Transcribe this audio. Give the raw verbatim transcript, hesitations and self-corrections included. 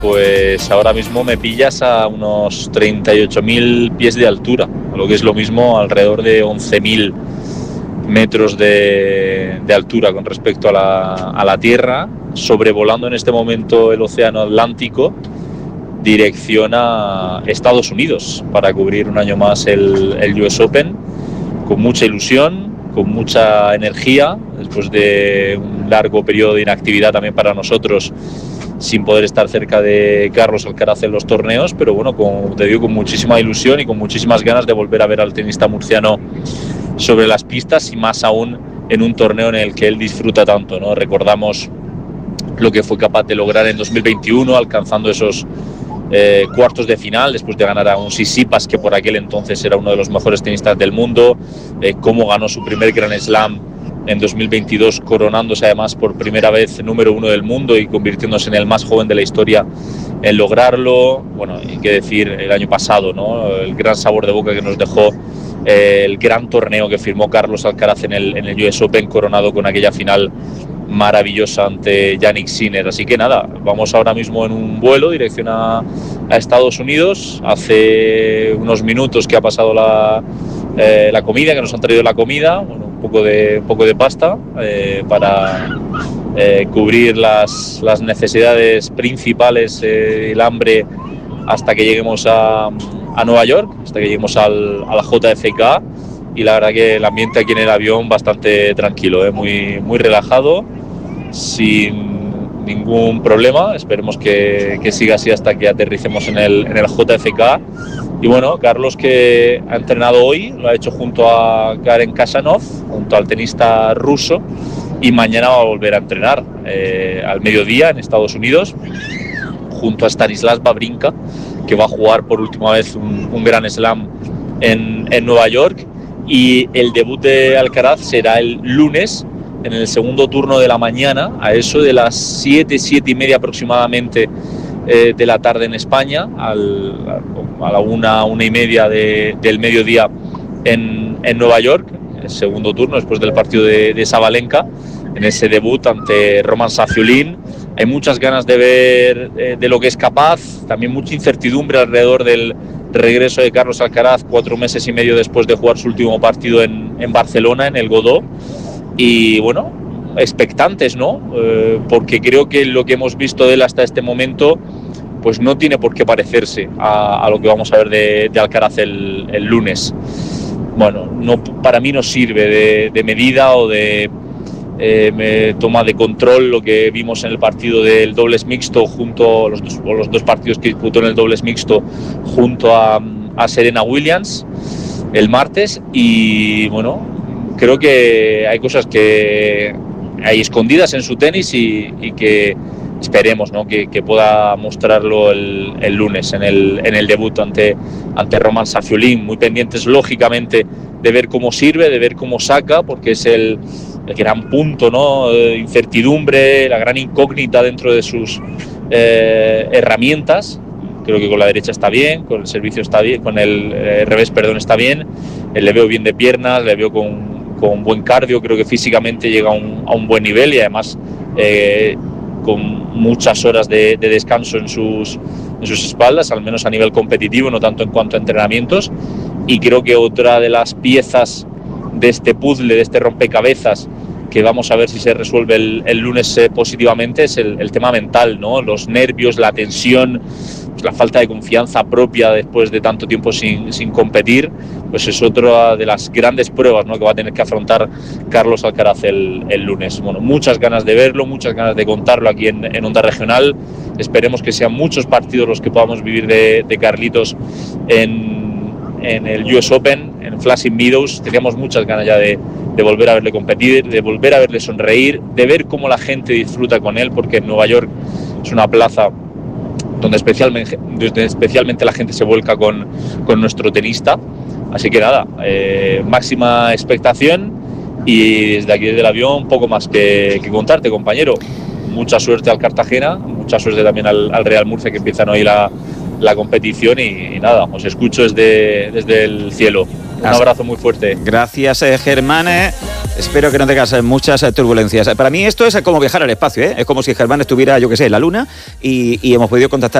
Pues ahora mismo me pillas a unos treinta y ocho mil pies de altura, lo que es lo mismo alrededor de once mil metros de, de altura con respecto a la, a la Tierra, sobrevolando en este momento el océano Atlántico, dirección a Estados Unidos para cubrir un año más el, el U S Open, con mucha ilusión, con mucha energía, después de un largo periodo de inactividad también para nosotros, sin poder estar cerca de Carlos Alcaraz en los torneos, pero bueno, como te digo, con muchísima ilusión y con muchísimas ganas de volver a ver al tenista murciano sobre las pistas, y más aún en un torneo en el que él disfruta tanto, ¿no? Recordamos lo que fue capaz de lograr en dos mil veintiuno, alcanzando esos eh, cuartos de final después de ganar a un Tsitsipas, que por aquel entonces era uno de los mejores tenistas del mundo, eh, cómo ganó su primer Grand Slam en dos mil veintidós, coronándose además por primera vez número uno del mundo y convirtiéndose en el más joven de la historia en lograrlo. Bueno, hay que decir el año pasado, ¿no? El gran sabor de boca que nos dejó eh, el gran torneo que firmó Carlos Alcaraz en el, en el U S Open, coronado con aquella final maravillosa ante Jannik Sinner. Así que nada, vamos ahora mismo en un vuelo dirección a, a Estados Unidos. Hace unos minutos que ha pasado la, eh, la comida, que nos han traído la comida, bueno, un poco de, un poco de pasta eh, para eh, cubrir las, las necesidades principales, eh, el hambre, hasta que lleguemos a, a Nueva York, hasta que lleguemos al, a la J F K. Y la verdad que el ambiente aquí en el avión bastante tranquilo, ¿eh? muy, muy relajado, sin ningún problema. Esperemos que, que siga así hasta que aterricemos en el, en el J F K. Y bueno, Carlos, que ha entrenado hoy, lo ha hecho junto a Karen Khachanov, junto al tenista ruso, y mañana va a volver a entrenar eh, al mediodía en Estados Unidos, junto a Stanislas Wawrinka, que va a jugar por última vez un, un Grand Slam en, en Nueva York. Y el debut de Alcaraz será el lunes, en el segundo turno de la mañana, a eso de las siete, siete y media aproximadamente eh, de la tarde en España, al, a la una, una y media de, del mediodía en, en Nueva York, el segundo turno después del partido de, de Sabalenka, en ese debut ante Roman Safiullin. Hay muchas ganas de ver eh, de lo que es capaz, también mucha incertidumbre alrededor del regreso de Carlos Alcaraz, cuatro meses y medio después de jugar su último partido en, en Barcelona, en el Godó. Y bueno, expectantes, ¿no? Eh, porque creo que lo que hemos visto de él hasta este momento pues no tiene por qué parecerse a, a lo que vamos a ver de, de Alcaraz el, el lunes. Bueno, no, para mí no sirve de, de medida o de eh, me toma de control lo que vimos en el partido del dobles mixto, junto a los dos, o los dos partidos que disputó en el dobles mixto junto a, a Serena Williams el martes. Y bueno, creo que hay cosas que hay escondidas en su tenis y, y que esperemos, ¿no? que, que pueda mostrarlo el, el lunes en el, en el debut ante, ante Roman Safiullin. Muy pendientes, lógicamente, de ver cómo sirve, de ver cómo saca, porque es el, el gran punto, ¿no? de incertidumbre, la gran incógnita dentro de sus eh, herramientas. Creo que con la derecha está bien, con el servicio está bien, con el eh, revés, perdón, está bien. Le veo bien de piernas, le veo con, con buen cardio, creo que físicamente llega a un, a un buen nivel, y además eh, con muchas horas de, de descanso en sus, en sus espaldas, al menos a nivel competitivo, no tanto en cuanto a entrenamientos. Y creo que otra de las piezas de este puzzle, de este rompecabezas, que vamos a ver si se resuelve el, el lunes eh, positivamente, es el, el tema mental, ¿no? Los nervios, la tensión, pues la falta de confianza propia después de tanto tiempo sin, sin competir, pues es otra de las grandes pruebas, ¿no? que va a tener que afrontar Carlos Alcaraz el, el lunes. Bueno, muchas ganas de verlo, muchas ganas de contarlo aquí en, en Onda Regional. Esperemos que sean muchos partidos los que podamos vivir de, de Carlitos en, en el U S Open, en Flushing Meadows. Teníamos muchas ganas ya de, de volver a verle competir, de volver a verle sonreír, de ver cómo la gente disfruta con él, porque en Nueva York es una plaza donde especialmente, donde especialmente la gente se vuelca con, con nuestro tenista. Así que nada, eh, máxima expectación, y desde aquí desde el avión poco más que, que contarte, compañero. Mucha suerte al Cartagena, mucha suerte también al, al Real Murcia, que empiezan hoy la, la competición, y, y nada, os escucho desde, desde el cielo. Un abrazo muy fuerte. Gracias, eh, Germán. Espero que no tengas muchas turbulencias. Para mí esto es como viajar al espacio, ¿eh? Es como si Germán estuviera, yo qué sé, en la Luna y, y hemos podido contactar